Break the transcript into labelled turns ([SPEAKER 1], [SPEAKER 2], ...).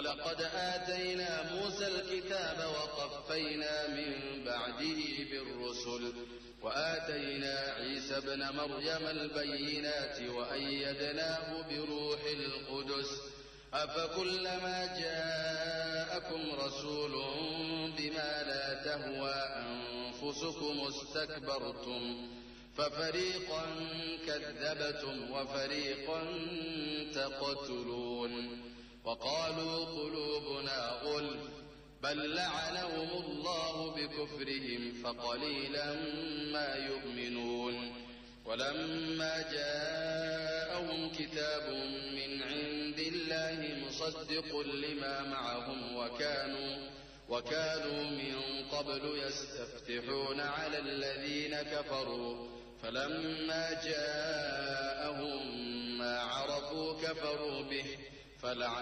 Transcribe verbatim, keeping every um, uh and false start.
[SPEAKER 1] ولقد آتينا موسى الكتاب وقفينا من بعده بالرسل وآتينا عيسى ابن مريم البينات وأيدناه بروح القدس أفكلما جاءكم رسول بما لا تهوى أنفسكم استكبرتم ففريقا كذبتم وفريقا تقتلون وقالوا قلوبنا غلف بل لعنهم الله بكفرهم فقليلا ما يؤمنون ولما جاءهم كتاب من عند الله مصدق لما معهم وكانوا وكانوا من قبل يستفتحون على الذين كفروا فلما جاءهم ما عرفوا كفروا به فلعنة